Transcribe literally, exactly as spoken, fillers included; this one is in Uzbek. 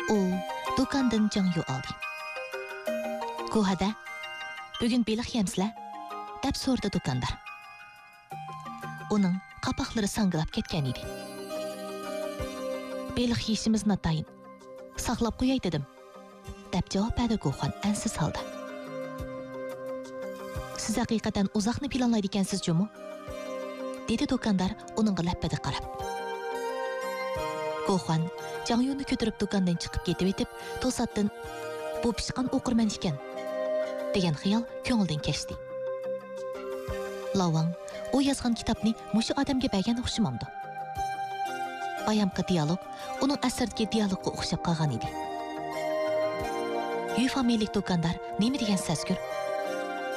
u do'kondan Jangyu oldi. Ko'hada, bugun beliq yemsizlar? deb so'rdi do'kondor. Uning qapoqlari sangilab ketgan edi. Beliq yeyishimiz natayin. Saqlab qo'yay dedim, deb javob berdi Go'xan ansiz holda. Siz haqiqatan uzoqni planlaydi ekansiz, Jumu? dedi do'kondor uningga lappada qarab. Go'xan Jangyuni ko'tarib do'kondan chiqib ketib etib, to'satdan bu pishqan o'qirman ekan degan xiyol ko'ngildan kechdi. Lavang u yozgan kitobni mushu odamga bergan o'xshamamdi. Bayamqi dialog uning asardagi dialogga o'xshab qolgan edi. Yu familiyalik do'kondor nima degan sazgur